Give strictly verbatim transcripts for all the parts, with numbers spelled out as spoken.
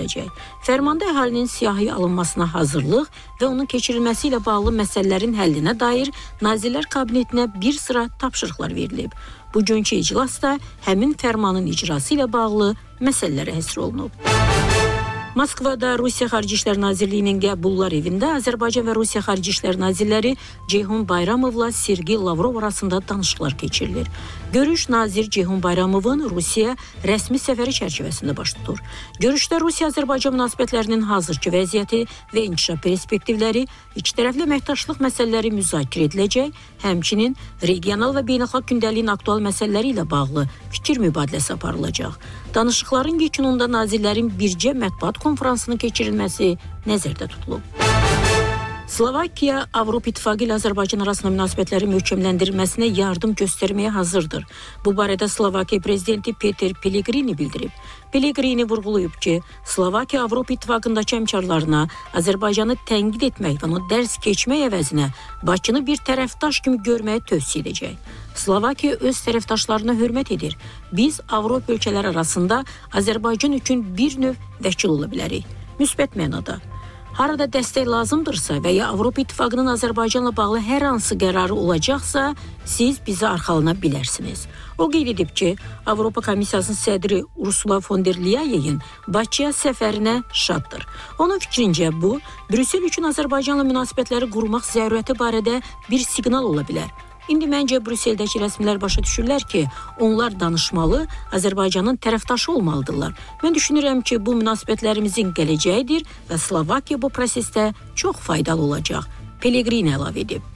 ediləcək. Fərmanda əhalinin siyahıya alınmasına hazırlıq və onun keçirilməsi ilə bağlı məsələlərin həllinə dair Nazirlər Kabinetinə bir sıra tapşırıqlar verilib. Bugünkü iclasda həmin fərmanın icrası ilə bağlı məsələlərə həsr olunub. Moskvada Rusiya Xarici İşlər Nazirliyinin qəbullar evində Azərbaycan və Rusiya Xarici İşlər Nazirləri Ceyhun Bayramovla Sergey Lavrov arasında danışıqlar keçirilir. Görüş nazir Ceyhun Bayramovun Rusiya rəsmi səfəri çərçivəsində baş tutur. Görüşdə Rusiya-Azərbaycan münasibətlərinin hazırki vəziyyəti və inkişaf perspektivləri, ikitərəfli əməkdaşlıq məsələləri müzakirə ediləcək, həmçinin regional və beynəlxalq gündəliyin aktual məsələləri ilə bağlı fikir mübadiləsi aparılacaq. Danışıqların yekununda nazirlərin bircə mətbuat konferansının keçirilməsi nəzərdə tutulub. Slovakiya, Avropa İttifaqı ilə Azərbaycan arasında münasibətlərin möhkəmləndirilməsinə yardım göstərməyə hazırdır. Bu barədə Slovakiya prezidenti Peter Pellegrini bildirib. Pellegrini vurğulayıb ki, Slovakiya Avropa İttifaqındakı həmkarlarına Azərbaycanı tənqid etmək və onu dərs keçmək əvəzinə Bakını bir tərəfdaş kimi görməyi tövsiyə edəcək. Slovakiya öz tərəfdaşlarına hörmət edir. Biz Avropa ölkələri arasında Azərbaycan üçün bir növ vəkil ola bilərik. Müsbət mənada. Harada dəstək lazımdırsa və ya Avropa İttifaqının Azərbaycanla bağlı hər hansı qərarı olacaqsa, siz bizi arxalana bilərsiniz. O qeyd edib ki, Avropa Komissiyasının sədri Ursula von der Leyen Bakıya səfərinə şaddır. Onun fikrincə bu, Brüssel üçün Azərbaycanla münasibətləri qurmaq zərurəti barədə bir siqnal ola bilər. İndi məncə Brüsseldəki rəsmilər başa düşürlər ki, onlar danışmalı, Azərbaycanın tərəfdaşı olmalıdırlar. Mən düşünürəm ki, bu münasibətlərimizin gələcəyidir və Slovakiya bu prosesdə çox faydalı olacaq. Pellegrini əlavə edib.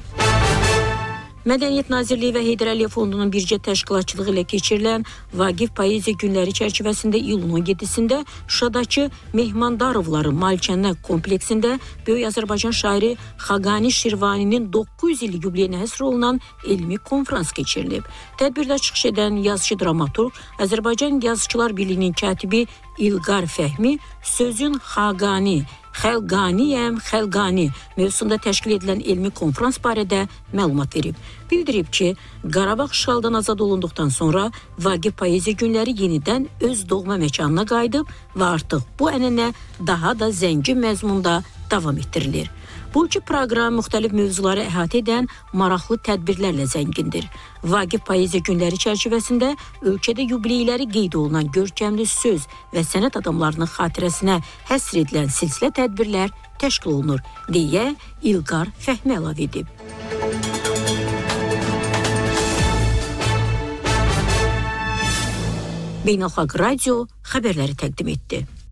Mədəniyyət Nazirliyi və Heydər Əliyev Fondunun birgə təşkilatçılığı ilə keçirilən Vaqif Poeziya Günləri çərçivəsində iyulun on yeddisində Şuşadakı Mehmandarovları Malçənə kompleksində Böyük Azərbaycan şairi Xaqani Şirvaninin doqquz yüz illik yubileyinə həsr olunan elmi konferans keçirilib. Tədbirdə çıxış edən yazıcı dramaturq, Azərbaycan Yazıçılar Birliyinin katibi İlqar Fəhmi sözün Xaqani, Xəlqaniyəm, Xəlqani mövzusunda təşkil edilən elmi konferans barədə məlumat verib. Bildirib ki, Qarabağ işğaldan azad olunduqdan sonra Vaqif Poeziya Günləri yenidən öz doğma məkanına qayıdıb və artıq bu ənənə daha da zəngin məzmunda davam etdirilir. Bu iki proqram müxtəlif mövzuları əhatə edən maraqlı tədbirlərlə zəngindir. Vaqif Poeziya Günləri çərçivəsində ölkədə yubileyləri qeyd olunan görkəmli söz və sənət adamlarının xatirəsinə həsr edilən silsilə tədbirlər təşkil olunur, deyə İlqar Fəhmi əlavə edib. Beynəlxalq Radio xəbərləri təqdim etdi.